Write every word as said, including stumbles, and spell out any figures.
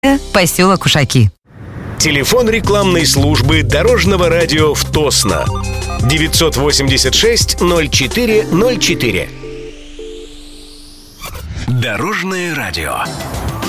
поселок Ушаки. Телефон рекламной службы Дорожного радио в Тосно. девятьсот восемьдесят шесть ноль четыре ноль четыре. Дорожное радио.